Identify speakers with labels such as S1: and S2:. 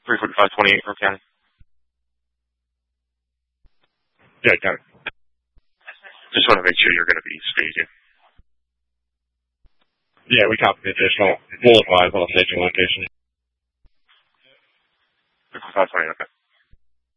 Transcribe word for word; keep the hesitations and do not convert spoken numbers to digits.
S1: three forty-five twenty-eight for county.
S2: Yeah, county.
S1: Just want to make sure you're going to be staging.
S2: Yeah, we copy the additional bullet wise on a staging location.
S1: three forty-five twenty-eight, okay.